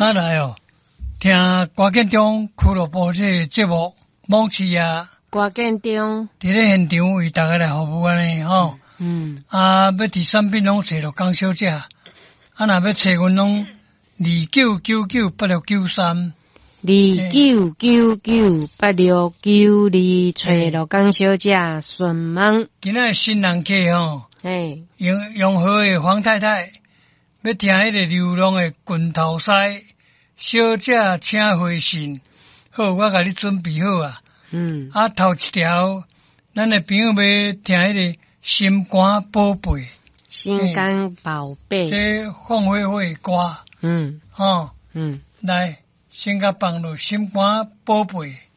啊来哦，听歌建中俱乐部这个节目，某市啊， 歌建中伫咧现场为大家来服务安尼吼。啊，要伫产品拢找着江小姐，啊，若要找阮拢29998693。 29998692，找着江小姐询问。 今仔新人客吼，用好诶黄太太要听迄个流浪诶拳头师，小姐请回信。好，我甲你准备好啊。啊，头一条，咱诶朋友要听迄个心肝宝贝。 心肝宝贝。 这放火火诶歌。来。先甲放落心肝宝贝。